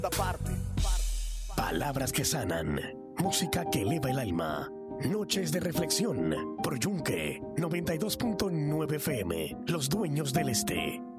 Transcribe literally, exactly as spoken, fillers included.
Parte. Palabras que sanan. Música que eleva el alma. Noches de reflexión. Por Yunque noventa y dos punto nueve F M. Los dueños del este.